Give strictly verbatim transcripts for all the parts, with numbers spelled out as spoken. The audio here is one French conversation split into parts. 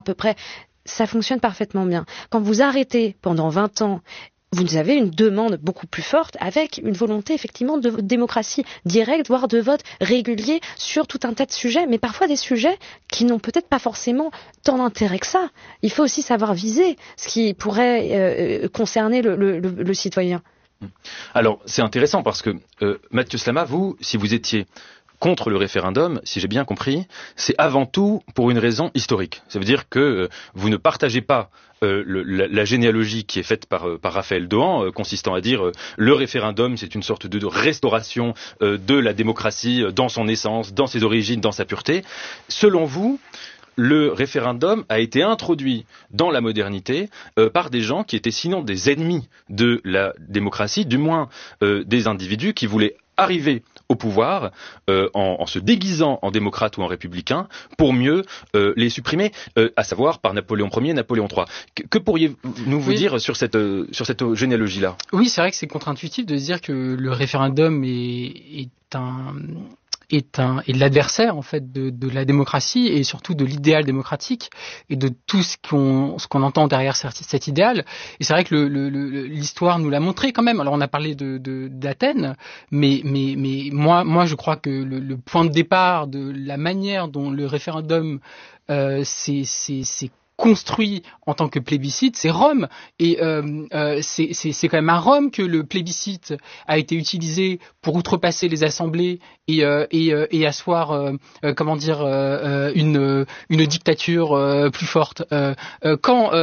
à peu près, ça fonctionne parfaitement bien. Quand vous arrêtez pendant vingt ans, vous avez une demande beaucoup plus forte avec une volonté effectivement de démocratie directe, voire de vote régulier sur tout un tas de sujets, mais parfois des sujets qui n'ont peut-être pas forcément tant d'intérêt que ça. Il faut aussi savoir viser ce qui pourrait euh, concerner le, le, le, le citoyen. Alors c'est intéressant parce que euh, Mathieu Slama, vous, si vous étiez contre le référendum, si j'ai bien compris, c'est avant tout pour une raison historique. Ça veut dire que euh, vous ne partagez pas euh, le, la, la généalogie qui est faite par, euh, par Raphaël Dohan, euh, consistant à dire euh, le référendum, c'est une sorte de, de restauration euh, de la démocratie euh, dans son essence, dans ses origines, dans sa pureté. Selon vous, le référendum a été introduit dans la modernité euh, par des gens qui étaient sinon des ennemis de la démocratie, du moins euh, des individus qui voulaient arriver au pouvoir euh, en, en se déguisant en démocrate ou en républicain pour mieux euh, les supprimer, euh, à savoir par Napoléon Ier et Napoléon trois. Que, que pourriez-vous vous oui. dire sur cette, euh, sur cette généalogie-là ? Oui, c'est vrai que c'est contre-intuitif de se dire que le référendum est, est un... est un est l'adversaire en fait de, de la démocratie et surtout de l'idéal démocratique et de tout ce qu'on ce qu'on entend derrière cet, cet idéal. Et c'est vrai que le, le, le, l'histoire nous l'a montré quand même. Alors on a parlé de, de d'Athènes, mais mais mais moi moi je crois que le, le point de départ de la manière dont le référendum euh, c'est c'est c'est construit en tant que plébiscite, c'est Rome. Et euh, euh, c'est, c'est, c'est quand même à Rome que le plébiscite a été utilisé pour outrepasser les assemblées et, euh, et, euh, et asseoir, euh, euh, comment dire, euh, une, une dictature euh, plus forte. Euh, euh, quand,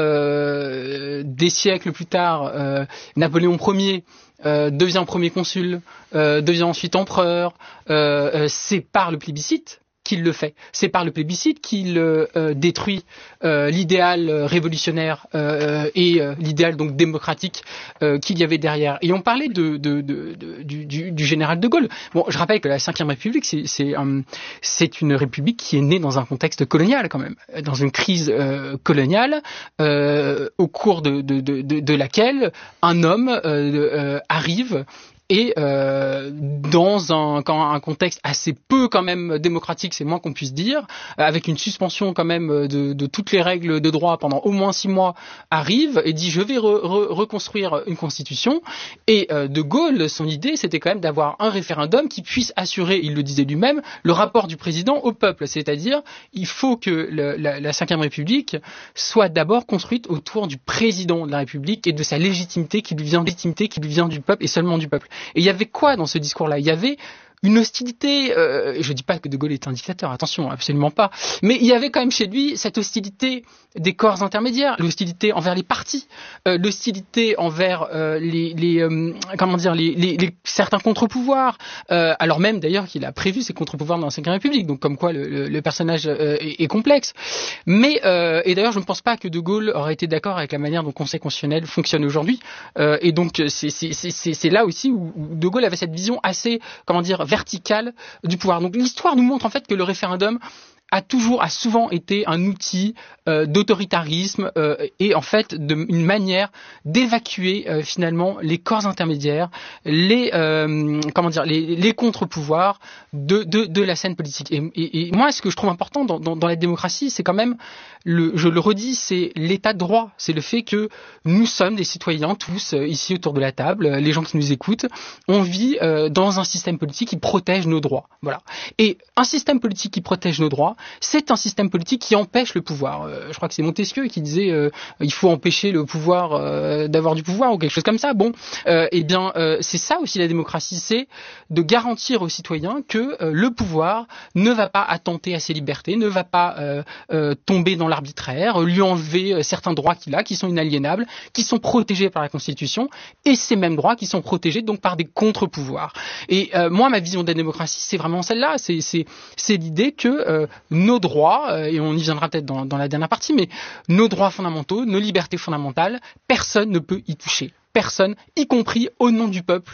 euh, des siècles plus tard, euh, Napoléon Ier Euh, devient premier consul, euh, devient ensuite empereur, euh, euh, c'est par le plébiscite qu'il le fait. C'est par le plébiscite qu'il euh, détruit euh, l'idéal révolutionnaire euh, et euh, l'idéal donc démocratique euh, qu'il y avait derrière. Et on parlait de, de, de, de du, du, du général de Gaulle. Bon, je rappelle que la cinquième République, c'est, c'est, um, c'est une république qui est née dans un contexte colonial quand même, dans une crise euh, coloniale euh, au cours de, de, de, de, de laquelle un homme euh, euh, arrive et euh, dans un, quand un contexte assez peu quand même démocratique, c'est moins qu'on puisse dire, avec une suspension quand même de, de toutes les règles de droit pendant au moins six mois, arrive et dit je vais re, re, reconstruire une constitution. Et euh, de Gaulle, son idée, c'était quand même d'avoir un référendum qui puisse assurer, il le disait lui-même, le rapport du président au peuple. C'est-à-dire, il faut que le, la, la cinquième République soit d'abord construite autour du président de la République et de sa légitimité qui lui vient, légitimité qui lui vient du peuple et seulement du peuple. Et il y avait quoi dans ce discours-là ? Il y avait une hostilité, euh, je dis pas que De Gaulle est un dictateur, attention, absolument pas, mais il y avait quand même chez lui cette hostilité des corps intermédiaires, l'hostilité envers les partis, euh, l'hostilité envers euh, les, les euh, comment dire, les, les, les certains contre-pouvoirs, euh, alors même d'ailleurs qu'il a prévu ces contre-pouvoirs dans la cinquième République, donc comme quoi le, le, le personnage euh, est, est complexe. Mais euh, et d'ailleurs je ne pense pas que De Gaulle aurait été d'accord avec la manière dont le Conseil constitutionnel fonctionne aujourd'hui, euh, et donc c'est, c'est, c'est, c'est là aussi où, où De Gaulle avait cette vision assez, comment dire, verticale du pouvoir. Donc l'histoire nous montre en fait que le référendum a toujours, a souvent été un outil euh, d'autoritarisme euh, et en fait de, une manière d'évacuer euh, finalement les corps intermédiaires, les euh, comment dire, les, les contre-pouvoirs de, de de la scène politique. Et, et, et moi, ce que je trouve important dans, dans, dans la démocratie, c'est quand même le, je le redis, c'est l'état de droit, c'est le fait que nous sommes des citoyens tous euh, ici autour de la table, euh, les gens qui nous écoutent, on vit euh, dans un système politique qui protège nos droits. Voilà. Et un système politique qui protège nos droits, c'est un système politique qui empêche le pouvoir. Euh, je crois que c'est Montesquieu qui disait euh, il faut empêcher le pouvoir euh, d'avoir du pouvoir ou quelque chose comme ça. Bon, euh, eh bien, euh, c'est ça aussi la démocratie, c'est de garantir aux citoyens que euh, le pouvoir ne va pas attenter à ses libertés, ne va pas euh, euh, tomber dans l'arbitraire, lui enlever euh, certains droits qu'il a, qui sont inaliénables, qui sont protégés par la Constitution, et ces mêmes droits qui sont protégés donc par des contre-pouvoirs. Et euh, moi, ma vision de la démocratie, c'est vraiment celle-là. C'est, c'est, c'est l'idée que euh, nos droits, euh, et on y viendra peut-être dans, dans la dernière partie, mais nos droits fondamentaux, nos libertés fondamentales, personne ne peut y toucher. Personne, y compris au nom du peuple,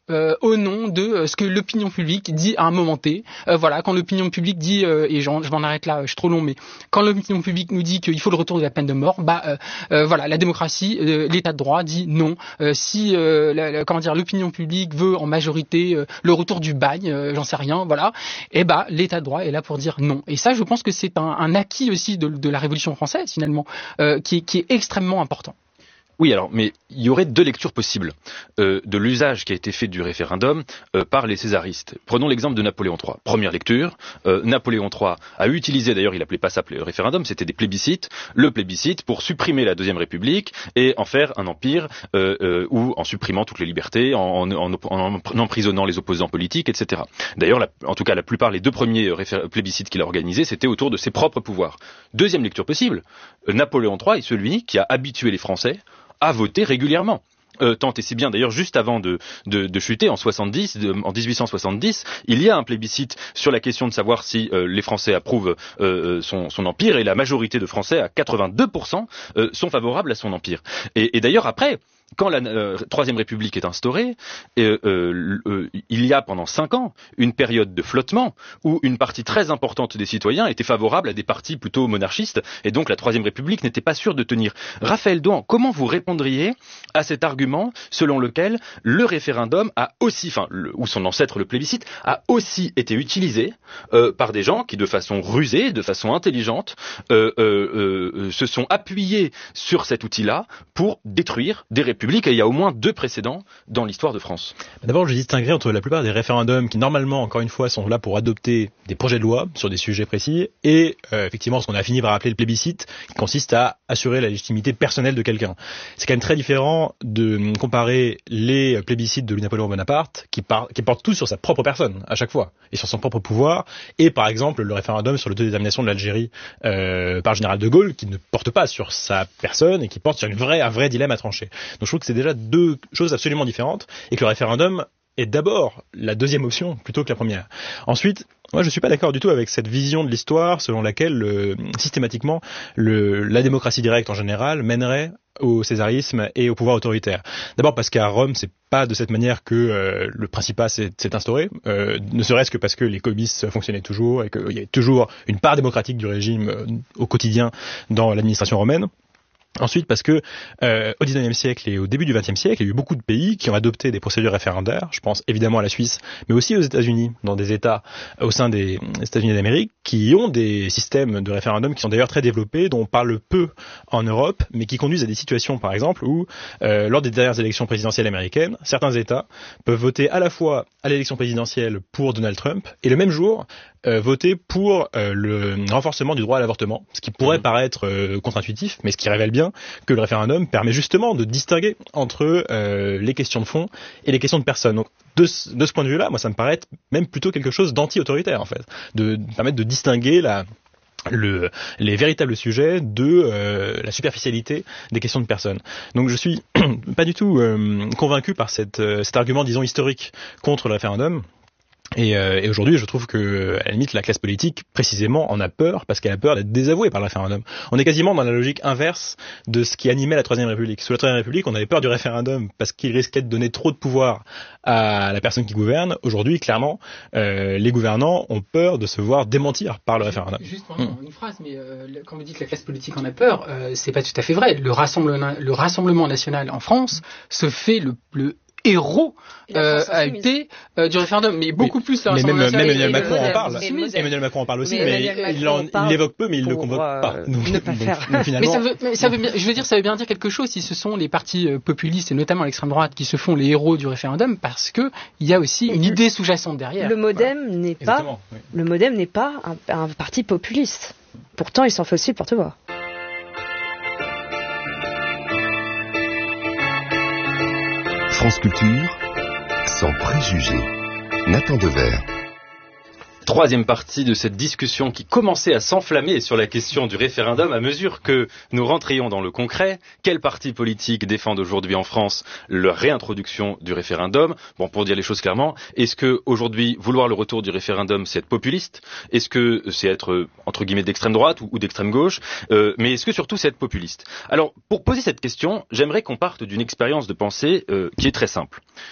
euh, au nom de euh, ce que l'opinion publique dit à un moment T. Euh, voilà, quand l'opinion publique dit, euh, et j'en, je m'en arrête là, je suis trop long, mais quand l'opinion publique nous dit qu'il faut le retour de la peine de mort, bah euh, euh, voilà, la démocratie, euh, l'état de droit dit non. Euh, si euh, la, la, comment dire, l'opinion publique veut en majorité euh, le retour du bagne, euh, j'en sais rien, voilà, et bah l'état de droit est là pour dire non. Et ça, je pense que c'est un, un acquis aussi de, de la Révolution française finalement, euh, qui, qui est extrêmement important. Oui, alors, mais il y aurait deux lectures possibles euh, de l'usage qui a été fait du référendum euh, par les césaristes. Prenons l'exemple de Napoléon trois. Première lecture, euh, Napoléon trois a utilisé, d'ailleurs il appelait pas ça référendum, c'était des plébiscites, le plébiscite pour supprimer la Deuxième République et en faire un empire, euh, euh, ou en supprimant toutes les libertés, en, en, en, en, en emprisonnant les opposants politiques, et cetera. D'ailleurs, la, en tout cas, la plupart, les deux premiers réfé- plébiscites qu'il a organisés, c'était autour de ses propres pouvoirs. Deuxième lecture possible, euh, Napoléon trois est celui qui a habitué les Français à voter régulièrement. Euh, tant et si bien, d'ailleurs, juste avant de, de, de chuter, en soixante-dix, de, en dix-huit cent soixante-dix, il y a un plébiscite sur la question de savoir si euh, les Français approuvent euh, son, son empire, et la majorité de Français, à quatre-vingt-deux pour cent, euh, sont favorables à son empire. Et, et d'ailleurs, après, quand la euh, Troisième République est instaurée, euh, euh, euh, il y a pendant cinq ans une période de flottement où une partie très importante des citoyens était favorable à des partis plutôt monarchistes, et donc la Troisième République n'était pas sûre de tenir. Raphaël Douan, comment vous répondriez à cet argument selon lequel le référendum a aussi, enfin, le, ou son ancêtre le plébiscite, a aussi été utilisé euh, par des gens qui, de façon rusée, de façon intelligente, euh, euh, euh, se sont appuyés sur cet outil-là pour détruire des républiques? Et il y a au moins deux précédents dans l'histoire de France. D'abord, je distinguerai entre la plupart des référendums qui, normalement, encore une fois, sont là pour adopter des projets de loi sur des sujets précis, et euh, effectivement ce qu'on a fini par appeler le plébiscite, qui consiste à assurer la légitimité personnelle de quelqu'un. C'est quand même très différent de comparer les plébiscites de Napoléon Bonaparte, qui, par, qui portent tous sur sa propre personne, à chaque fois, et sur son propre pouvoir, et par exemple le référendum sur l'autodétermination de l'Algérie euh, par le général de Gaulle, qui ne porte pas sur sa personne, et qui porte sur une vraie, un vrai dilemme à trancher. Donc je trouve que c'est déjà deux choses absolument différentes, et que le référendum est d'abord la deuxième option plutôt que la première. Ensuite, moi je suis pas d'accord du tout avec cette vision de l'histoire selon laquelle euh, systématiquement le, la démocratie directe en général mènerait au césarisme et au pouvoir autoritaire. D'abord parce qu'à Rome, c'est pas de cette manière que euh, le Principat s'est, s'est instauré, euh, ne serait-ce que parce que les comices fonctionnaient toujours et qu'il y avait toujours une part démocratique du régime euh, au quotidien dans l'administration romaine. Ensuite, parce que euh, au dix-neuvième siècle et au début du vingtième siècle, il y a eu beaucoup de pays qui ont adopté des procédures référendaires. Je pense évidemment à la Suisse, mais aussi aux États-Unis, dans des États au sein des États-Unis d'Amérique, qui ont des systèmes de référendum qui sont d'ailleurs très développés, dont on parle peu en Europe, mais qui conduisent à des situations, par exemple, où euh, lors des dernières élections présidentielles américaines, certains États peuvent voter à la fois à l'élection présidentielle pour Donald Trump et le même jour euh, voter pour euh, le renforcement du droit à l'avortement, ce qui pourrait mmh. paraître euh, contre-intuitif, mais ce qui révèle bien que le référendum permet justement de distinguer entre euh, les questions de fond et les questions de personne. Donc, de ce, de ce point de vue-là, moi, ça me paraît même plutôt quelque chose d'anti-autoritaire, en fait, de, de permettre de distinguer la, le, les véritables sujets de euh, la superficialité des questions de personnes. Donc, je suis pas du tout euh, convaincu par cette, euh, cet argument, disons, historique contre le référendum. Et, euh, et aujourd'hui, je trouve que, à la limite, la classe politique, précisément, en a peur, parce qu'elle a peur d'être désavouée par le référendum. On est quasiment dans la logique inverse de ce qui animait la Troisième République. Sous la Troisième République, on avait peur du référendum parce qu'il risquait de donner trop de pouvoir à la personne qui gouverne. Aujourd'hui, clairement, euh, les gouvernants ont peur de se voir démentir par le référendum. Juste mmh. une phrase, mais euh, quand vous dites que la classe politique en a peur, euh, c'est pas tout à fait vrai. Le rassemblement, le Rassemblement national en France se fait le, le héros euh, a été euh, du référendum, mais beaucoup oui. plus le mais même, même Emmanuel et, Macron et, en parle. Emmanuel Macron en parle aussi, mais, mais il, en, il l'évoque peu, mais il ne le convoque euh, pas. Donc, ne pas donc, faire. Donc, finalement, mais ça veut, mais ça veut bien, je veux dire, ça veut bien dire quelque chose si ce sont les partis euh, populistes et notamment l'extrême droite qui se font les héros du référendum, parce que il y a aussi une idée sous-jacente derrière. Le MoDem voilà. n'est pas, oui. le MoDem n'est pas un, un parti populiste. Pourtant, il s'en fait aussi le porte-voix. France Culture, sans préjugés. Nathan Devers. Troisième partie de cette discussion qui commençait à s'enflammer sur la question du référendum à mesure que nous rentrions dans le concret. Quels partis politiques défendent aujourd'hui en France la réintroduction du référendum? Bon, pour dire les choses clairement, est-ce que aujourd'hui vouloir le retour du référendum, c'est être populiste? Est-ce que c'est être entre guillemets d'extrême droite ou, ou d'extrême gauche? euh, Mais est-ce que surtout c'est être populiste? Alors, pour poser cette question, j'aimerais qu'on parte d'une expérience de pensée euh, qui est très simple.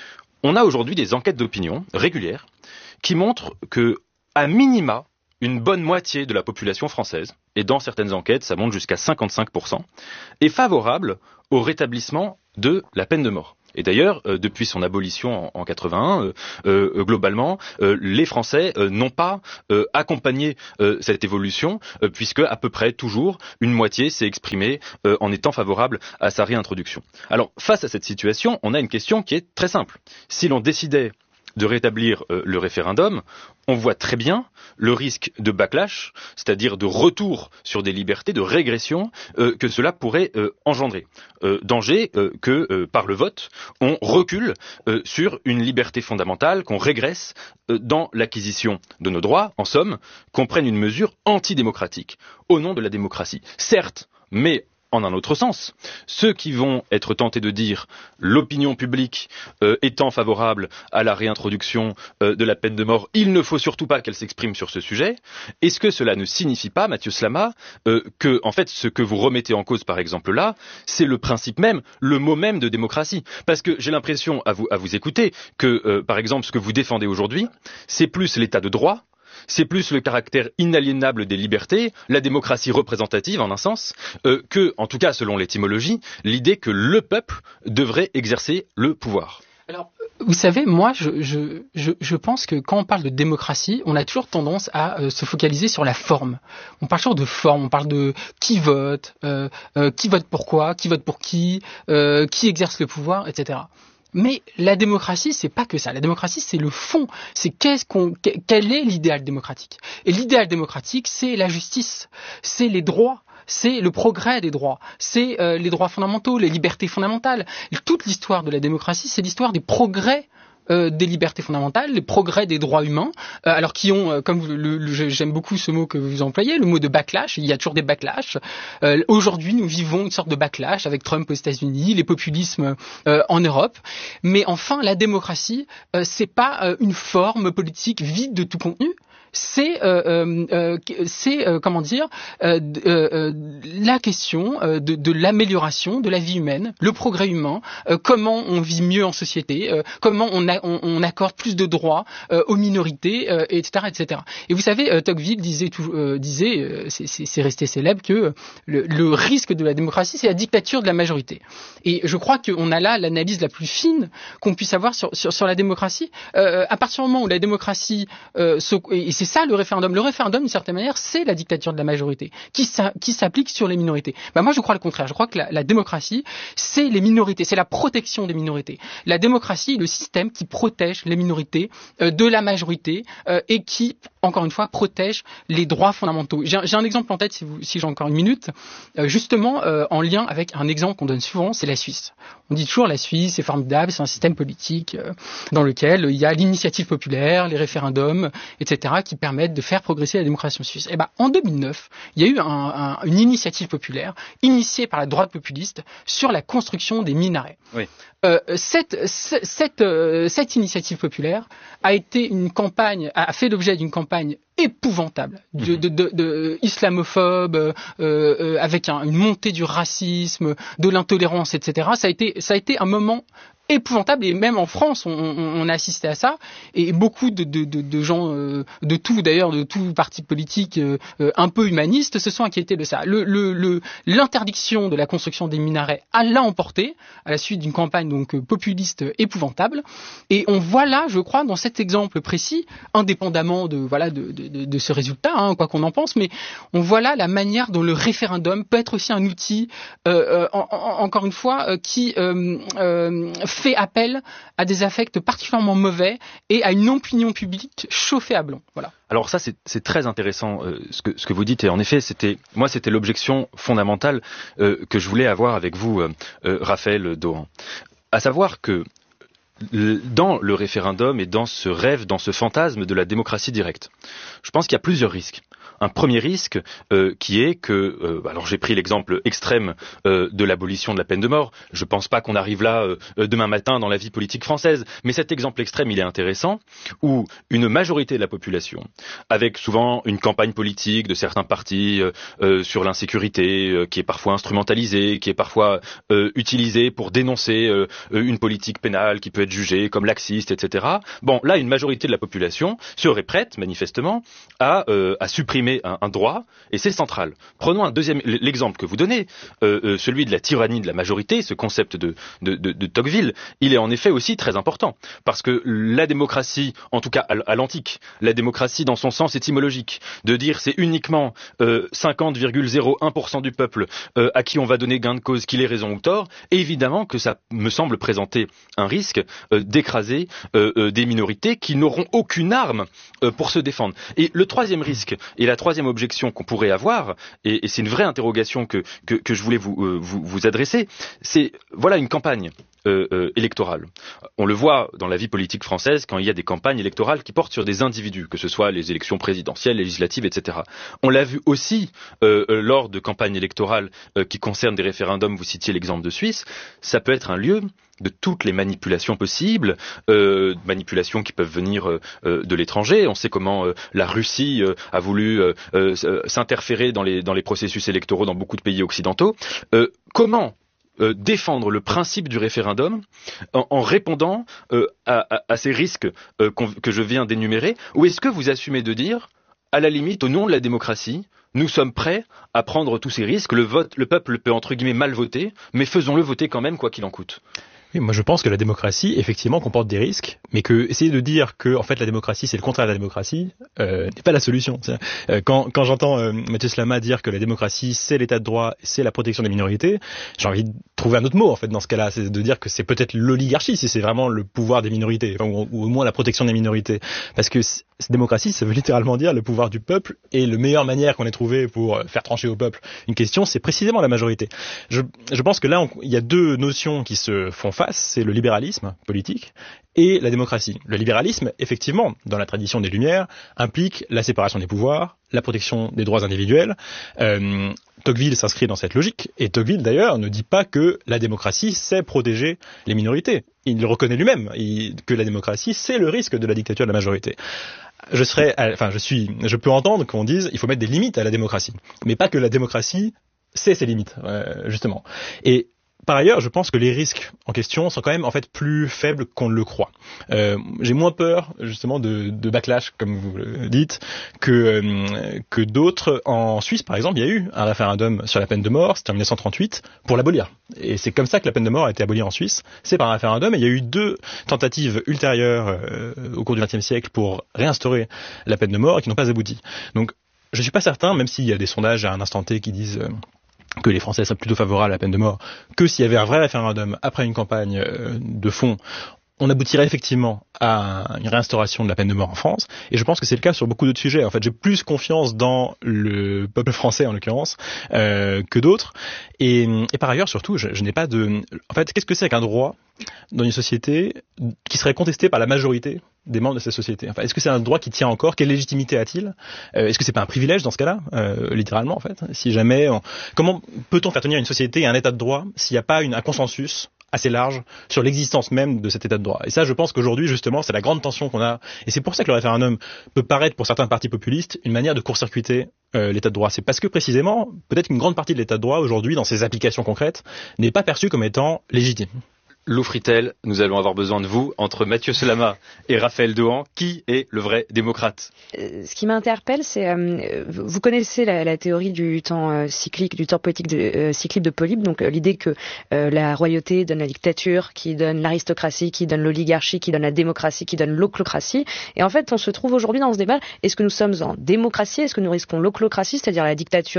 On a aujourd'hui des enquêtes d'opinion régulières qui montrent que, à minima, une bonne moitié de la population française, et dans certaines enquêtes, ça monte jusqu'à cinquante-cinq pour cent, est favorable au rétablissement de la peine de mort. Et d'ailleurs, euh, depuis son abolition en, en quatre-vingt-un, euh, euh, globalement, euh, les Français euh, n'ont pas euh, accompagné euh, cette évolution, euh, puisque à peu près toujours une moitié s'est exprimée euh, en étant favorable à sa réintroduction. Alors, face à cette situation, on a une question qui est très simple. Si l'on décidait de rétablir euh, le référendum, on voit très bien le risque de backlash, c'est-à-dire de retour sur des libertés, de régression euh, que cela pourrait euh, engendrer. Euh, danger euh, que, euh, par le vote, on recule euh, sur une liberté fondamentale, qu'on régresse euh, dans l'acquisition de nos droits, en somme, qu'on prenne une mesure antidémocratique au nom de la démocratie. Certes, mais en un autre sens, ceux qui vont être tentés de dire l'opinion publique euh, étant favorable à la réintroduction euh, de la peine de mort, il ne faut surtout pas qu'elle s'exprime sur ce sujet. Est-ce que cela ne signifie pas, Mathieu Slama, euh, que en fait ce que vous remettez en cause par exemple là, c'est le principe même, le mot même de démocratie? Parce que j'ai l'impression à vous, à vous écouter que euh, par exemple ce que vous défendez aujourd'hui, c'est plus l'état de droit, c'est plus le caractère inaliénable des libertés, la démocratie représentative en un sens, euh, que, en tout cas selon l'étymologie, l'idée que le peuple devrait exercer le pouvoir. Alors, vous savez, moi, je, je, je, je pense que quand on parle de démocratie, on a toujours tendance à euh, se focaliser sur la forme. On parle toujours de forme, on parle de qui vote, euh, euh, qui vote pour quoi, qui vote pour qui, euh, qui exerce le pouvoir, et cetera. Mais la démocratie, c'est pas que ça. La démocratie, c'est le fond. C'est qu'est-ce qu'on, quel est l'idéal démocratique. Et l'idéal démocratique, c'est la justice, c'est les droits, c'est le progrès des droits, c'est euh, les droits fondamentaux, les libertés fondamentales. Et toute l'histoire de la démocratie, c'est l'histoire des progrès Euh, des libertés fondamentales, les progrès des droits humains, euh, alors qui ont, euh, comme vous, le, le, j'aime beaucoup ce mot que vous employez, le mot de backlash. Il y a toujours des backlash. Euh, aujourd'hui, nous vivons une sorte de backlash avec Trump aux États-Unis, les populismes euh, en Europe. Mais enfin, la démocratie, euh, c'est pas euh, une forme politique vide de tout contenu. C'est, euh, euh, c'est euh, comment dire, euh, euh, la question euh, de, de l'amélioration de la vie humaine, le progrès humain, euh, comment on vit mieux en société, euh, comment on, a, on, on accorde plus de droits euh, aux minorités, euh, et cetera, et cetera. Et vous savez, euh, Tocqueville disait, tout, euh, disait, euh, c'est, c'est, c'est resté célèbre, que le, le risque de la démocratie, c'est la dictature de la majorité. Et je crois qu'on a là l'analyse la plus fine qu'on puisse avoir sur, sur, sur la démocratie. Euh, à partir du moment où la démocratie, euh, se, et c'est ça le référendum. Le référendum, d'une certaine manière, c'est la dictature de la majorité qui, sa, qui s'applique sur les minorités. Ben moi, je crois le contraire. Je crois que la, la démocratie, c'est les minorités, c'est la protection des minorités. La démocratie est le système qui protège les minorités euh, de la majorité euh, et qui, encore une fois, protège les droits fondamentaux. J'ai, j'ai un exemple en tête, si, vous, si j'ai encore une minute, euh, justement euh, en lien avec un exemple qu'on donne souvent, c'est la Suisse. On dit toujours la Suisse, c'est formidable, c'est un système politique euh, dans lequel il y a l'initiative populaire, les référendums, et cetera, qui permettent de faire progresser la démocratie suisse. Et ben, en deux mille neuf, il y a eu un, un, une initiative populaire initiée par la droite populiste sur la construction des minarets. Oui. Euh, cette, cette, euh, cette initiative populaire a été une campagne, a fait l'objet d'une campagne épouvantable, de, de, de, de islamophobe, euh, euh, avec un, une montée du racisme, de l'intolérance, et cetera. Ça a été, ça a été un moment épouvantable, et même en France, on, on, on a assisté à ça, et beaucoup de, de, de, de gens, euh, de tout d'ailleurs, de tout parti politique euh, un peu humaniste, se sont inquiétés de ça. Le, le, le, l'interdiction de la construction des minarets a l'a emporté, à la suite d'une campagne donc populiste épouvantable, et on voit là, je crois, dans cet exemple précis, indépendamment de voilà de, de, de, de ce résultat, hein, quoi qu'on en pense, mais on voit là la manière dont le référendum peut être aussi un outil, euh, euh, en, en, encore une fois, euh, qui euh, euh, fait appel à des affects particulièrement mauvais et à une opinion publique chauffée à blanc. Voilà. Alors ça, c'est, c'est très intéressant euh, ce, que, ce que vous dites. Et en effet, c'était moi, c'était l'objection fondamentale euh, que je voulais avoir avec vous, euh, euh, Raphaël Dohan. À savoir que dans le référendum et dans ce rêve, dans ce fantasme de la démocratie directe, je pense qu'il y a plusieurs risques. un premier risque euh, qui est que, euh, alors j'ai pris l'exemple extrême euh, de l'abolition de la peine de mort. Je pense pas qu'on arrive là euh, demain matin dans la vie politique française, mais cet exemple extrême, il est intéressant, où une majorité de la population, avec souvent une campagne politique de certains partis euh, euh, sur l'insécurité, euh, qui est parfois instrumentalisée, qui est parfois euh, utilisée pour dénoncer euh, une politique pénale qui peut être jugée comme laxiste, et cetera. Bon, là, une majorité de la population serait prête, manifestement, à, euh, à supprimer un, un droit, et c'est central. Prenons un deuxième, l'exemple que vous donnez, euh, euh, celui de la tyrannie de la majorité, ce concept de, de, de, de Tocqueville, il est en effet aussi très important, parce que la démocratie, en tout cas à, à l'antique, la démocratie dans son sens étymologique, de dire c'est uniquement euh, cinquante virgule zéro un pour cent du peuple euh, à qui on va donner gain de cause, qu'il ait raison ou tort, évidemment que ça me semble présenter un risque euh, d'écraser euh, euh, des minorités qui n'auront aucune arme euh, pour se défendre. Et le troisième risque, et la troisième objection qu'on pourrait avoir, et, et c'est une vraie interrogation que, que, que je voulais vous, euh, vous, vous adresser, c'est, voilà, une campagne Euh, euh, électorale. On le voit dans la vie politique française quand il y a des campagnes électorales qui portent sur des individus, que ce soit les élections présidentielles, législatives, et cetera. On l'a vu aussi euh, euh, lors de campagnes électorales euh, qui concernent des référendums, vous citiez l'exemple de Suisse, ça peut être un lieu de toutes les manipulations possibles, euh, manipulations qui peuvent venir euh, euh, de l'étranger. On sait comment euh, la Russie euh, a voulu euh, euh, s'interférer dans les, dans les processus électoraux dans beaucoup de pays occidentaux. Euh, comment Euh, défendre le principe du référendum en, en répondant euh, à, à, à ces risques euh, que je viens d'énumérer, ou est-ce que vous assumez de dire, à la limite, au nom de la démocratie, nous sommes prêts à prendre tous ces risques, le vote, le peuple peut entre guillemets mal voter, mais faisons-le voter quand même, quoi qu'il en coûte? Oui, moi je pense que la démocratie, effectivement, comporte des risques, mais que essayer de dire que en fait la démocratie c'est le contraire de la démocratie euh, n'est pas la solution. Euh, quand quand j'entends euh, Mathieu Slama dire que la démocratie c'est l'état de droit, c'est la protection des minorités, j'ai envie de trouver un autre mot en fait dans ce cas-là, c'est de dire que c'est peut-être l'oligarchie si c'est vraiment le pouvoir des minorités, enfin, ou, ou au moins la protection des minorités, parce que cette démocratie ça veut littéralement dire le pouvoir du peuple, et la meilleure manière qu'on ait trouvé pour faire trancher au peuple une question, c'est précisément la majorité. Je, je pense que là il y a deux notions qui se font face. C'est le libéralisme politique et la démocratie. Le libéralisme, effectivement, dans la tradition des Lumières, implique la séparation des pouvoirs, la protection des droits individuels. Euh, Tocqueville s'inscrit dans cette logique, et Tocqueville, d'ailleurs, ne dit pas que la démocratie sait protéger les minorités. Il le reconnaît lui-même, il, que la démocratie, c'est le risque de la dictature de la majorité. Je serais, enfin, je suis, je peux entendre qu'on dise, il faut mettre des limites à la démocratie, mais pas que la démocratie sait ses limites, euh, justement. Et par ailleurs, je pense que les risques en question sont quand même en fait plus faibles qu'on ne le croit. Euh, j'ai moins peur justement de, de backlash, comme vous le dites, que euh, que d'autres. En Suisse, par exemple, il y a eu un référendum sur la peine de mort, c'était en dix-neuf cent trente-huit, pour l'abolir. Et c'est comme ça que la peine de mort a été abolie en Suisse. C'est par un référendum. Et il y a eu deux tentatives ultérieures euh, au cours du vingtième siècle pour réinstaurer la peine de mort et qui n'ont pas abouti. Donc, je suis pas certain, même s'il y a des sondages à un instant T qui disent euh, que les Français seraient plutôt favorables à la peine de mort, que s'il y avait un vrai référendum après une campagne de fond, on aboutirait effectivement à une réinstauration de la peine de mort en France. Et je pense que c'est le cas sur beaucoup d'autres sujets. En fait, j'ai plus confiance dans le peuple français, en l'occurrence, euh, que d'autres. Et, et par ailleurs, surtout, je, je n'ai pas de... En fait, qu'est-ce que c'est qu'un droit dans une société qui serait contesté par la majorité des membres de cette société? Enfin, est-ce que c'est un droit qui tient encore? Quelle légitimité a-t-il? euh, Est-ce que c'est pas un privilège dans ce cas-là, euh, littéralement en fait? Si jamais, on... comment peut-on faire tenir une société et un état de droit s'il n'y a pas une, un consensus assez large sur l'existence même de cet état de droit? Et ça, je pense qu'aujourd'hui, justement, c'est la grande tension qu'on a. Et c'est pour ça que le référendum peut paraître, pour certains partis populistes, une manière de court-circuiter euh, l'état de droit. C'est parce que, précisément, peut-être qu'une grande partie de l'état de droit, aujourd'hui, dans ses applications concrètes, n'est pas perçue comme étant légitime. Lou Fritel, nous allons avoir besoin de vous. Entre Mathieu Slama et Raphaël Dohan, qui est le vrai démocrate? euh, Ce qui m'interpelle, c'est... Euh, vous connaissez la, la théorie du temps euh, cyclique, du temps politique de, euh, cyclique de Polybe, donc euh, l'idée que euh, la royauté donne la dictature, qui donne l'aristocratie, qui donne l'oligarchie, qui donne la démocratie, qui donne l'oclocratie. Et en fait, on se trouve aujourd'hui dans ce débat, est-ce que nous sommes en démocratie, est-ce que nous risquons l'oclocratie, c'est-à-dire la dictature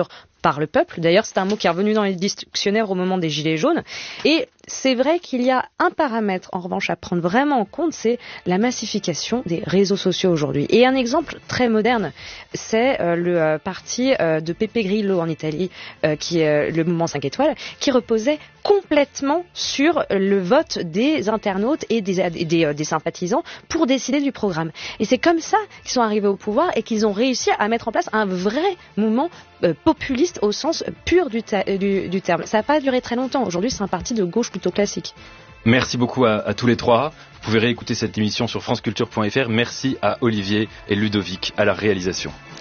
par le peuple. D'ailleurs, c'est un mot qui est revenu dans les dictionnaires au moment des Gilets jaunes. Et c'est vrai qu'il y a un paramètre, en revanche, à prendre vraiment en compte, c'est la massification des réseaux sociaux aujourd'hui. Et un exemple très moderne, c'est euh, le euh, parti euh, de Pepe Grillo en Italie, euh, qui est euh, le mouvement cinq étoiles, qui reposait complètement sur le vote des internautes et des, des, euh, des sympathisants pour décider du programme. Et c'est comme ça qu'ils sont arrivés au pouvoir et qu'ils ont réussi à mettre en place un vrai mouvement euh, populiste au sens pur du, ta- du, du terme. Ça n'a pas duré très longtemps. Aujourd'hui, c'est un parti de gauche plutôt classique. Merci beaucoup à, à tous les trois. Vous pouvez réécouter cette émission sur franceculture point f r. Merci à Olivier et Ludovic à la réalisation.